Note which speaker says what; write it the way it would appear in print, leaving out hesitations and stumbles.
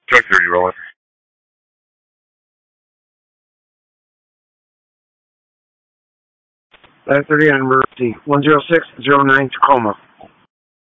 Speaker 1: Truck 30 rolling.
Speaker 2: 530 on emergency. 10609 Tacoma.